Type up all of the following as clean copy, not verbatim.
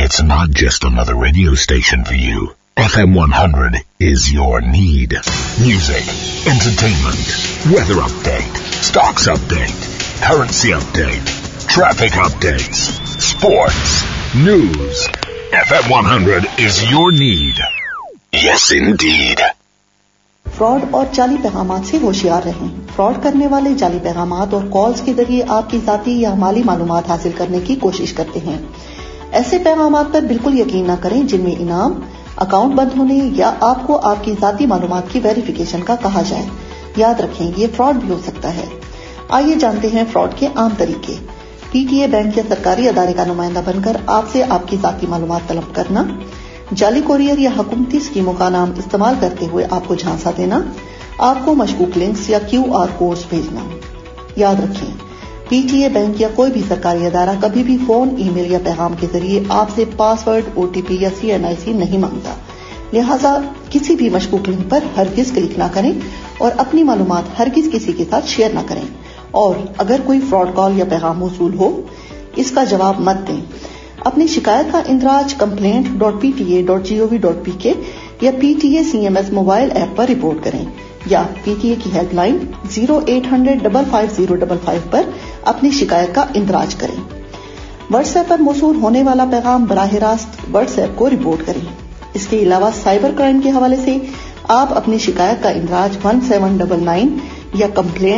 It's not just another radio station for you. FM 100 is your need. Music, entertainment, weather update, stocks update, currency update, traffic updates, sports, news. FM 100 is your need. Yes, indeed. Fraud और जाली पैगामात से होशियार रहें। Fraud करने वाले जाली पैगामात और calls के जरिए आपकी ज़ाती या माली मालूमात हासिल करने की कोशिश करते हैं। ऐसे पैगामात पर बिल्कुल यकीन न करें जिनमें इनाम, अकाउंट बंद होने या आपको आपकी ज़ाती मालूमात की वेरिफिकेशन का कहा जाए। याद रखें, ये फ्रॉड भी हो सकता है। आइए जानते हैं फ्रॉड के आम तरीके। पीटीए बैंक या सरकारी अदारे का नुमाइंदा बनकर आपसे आपकी ज़ाती मालूमात तलब करना, जाली कोरियर या हुकूमती स्कीमों का नाम इस्तेमाल करते हुए आपको झांसा देना, आपको मशकूक लिंक्स या क्यूआर कोड्स भेजना। याद रखें, पीटीए बैंक या कोई भी सरकारी अदारा कभी भी फोन, ईमेल या पैगाम के जरिए आपसे पासवर्ड, ओटीपी या सीएनआईसी नहीं मांगता। लिहाजा किसी भी मशकूक लिंक पर हरगिज क्लिक न करें और अपनी मालूमात हरगिज किसी के साथ शेयर न करें। और अगर कोई फ्रॉड कॉल या पैगाम मौसूल हो, इसका जवाब मत दें। अपनी शिकायत का इंदराज complaint.pta.gov.pk या पीटीए सीएमएस मोबाइल ऐप पर रिपोर्ट करें या पीटीए की हेल्पलाइन 0800-55055 पर अपनी शिकायत का इंदराज करें। व्हाट्सएप पर मौसूल होने वाला पैगाम बराह रास्त व्हाट्सएप को रिपोर्ट करें। इसके अलावा साइबर क्राइम के हवाले से आप अपनी शिकायत का इंदराज 1799 या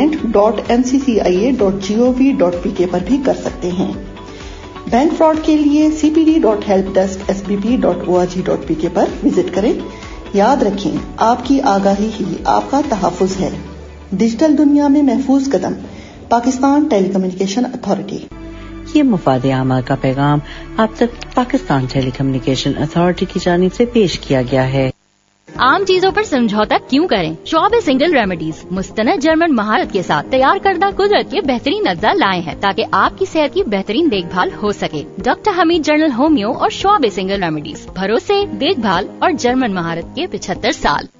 complaint.nccia.gov.pk पर भी कर सकते हैं। बैंक फ्रॉड के लिए cpd.helpdesk.sbp.org.pk पर विजिट करें। याद रखें, आपकी आगाही ही आपका तहफ़्फ़ुज़ है। डिजिटल दुनिया में महफूज कदम, पाकिस्तान टेलीकम्युनिकेशन अथॉरिटी। ये मुफाद आमा का पैगाम आप तक पाकिस्तान टेलीकम्युनिकेशन अथॉरिटी की जानिब से पेश किया गया है। आम चीजों पर समझौता क्यों करें? शॉब सिंगल रेमेडीज मुस्तनद जर्मन महारत के साथ तैयार करदा कुदरत के बेहतरीन अज्जा लाए हैं ताकि आपकी सेहत की बेहतरीन देखभाल हो सके। डॉक्टर हमीद जनरल होमियो और शॉब सिंगल रेमेडीज, भरोसे, देखभाल और जर्मन महारत के 75 साल।